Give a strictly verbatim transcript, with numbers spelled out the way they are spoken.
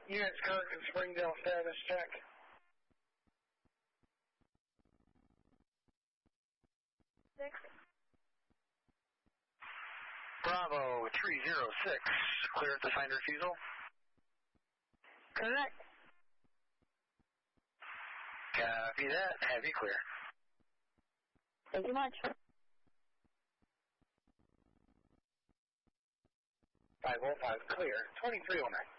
Units Kirk and Springdale status check. Six. Bravo three zero six, clear at the signed refusal. Correct. Copy that, heavy clear. Thank you much. five oh five, clear, twenty-three oh nine.